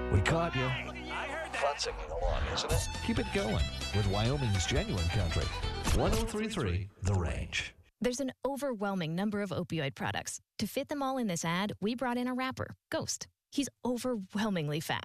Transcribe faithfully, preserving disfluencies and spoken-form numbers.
We caught you. Fun singing along, isn't it? Keep it going with Wyoming's Genuine Country. one oh three point three The Range. There's an overwhelming number of opioid products. To fit them all in this ad, we brought in a rapper, Ghost. He's overwhelmingly fast.